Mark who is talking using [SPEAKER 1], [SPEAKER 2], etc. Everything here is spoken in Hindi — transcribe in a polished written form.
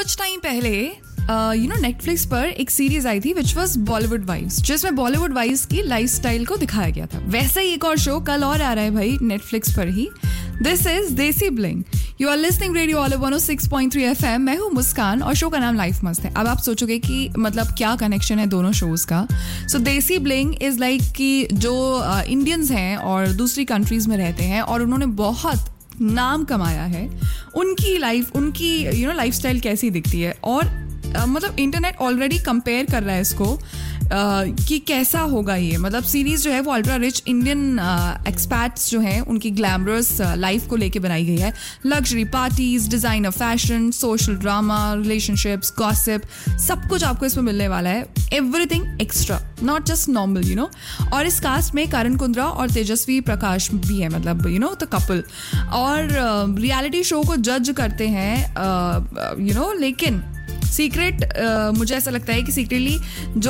[SPEAKER 1] कुछ टाइम पहले नेटफ्लिक्स पर एक सीरीज आई थी विच वॉज बॉलीवुड वाइव्स, जिसमें बॉलीवुड वाइव्स की लाइफस्टाइल को दिखाया गया था। वैसे ही एक और शो कल और आ रहा है भाई नेटफ्लिक्स पर ही। दिस इज देसी bling. You are listening radio olive 106.3 FM। मैं हूँ मुस्कान और शो का नाम लाइफ मस्त है। अब आप सोचोगे कि मतलब क्या कनेक्शन है दोनों शोज का। सो देसी ब्लिंग इज लाइक कि जो इंडियंस हैं और दूसरी कंट्रीज में रहते हैं और उन्होंने बहुत नाम कमाया है, उनकी लाइफस्टाइल कैसी दिखती है। और मतलब इंटरनेट ऑलरेडी कंपेयर कर रहा है इसको कि कैसा होगा ये। मतलब सीरीज जो है वो अल्ट्रा रिच इंडियन एक्सपैट्स जो हैं उनकी ग्लैमरस लाइफ को लेके बनाई गई है। Luxury parties, designer fashion, social drama, relationships, gossip, सब कुछ आपको इसमें मिलने वाला है। Everything extra, not just normal और इस कास्ट में करण कुंद्रा और तेजस्वी प्रकाश भी है, मतलब द कपल। और रियलिटी शो को जज करते हैं लेकिन सीक्रेट मुझे ऐसा लगता है कि सीक्रेटली जो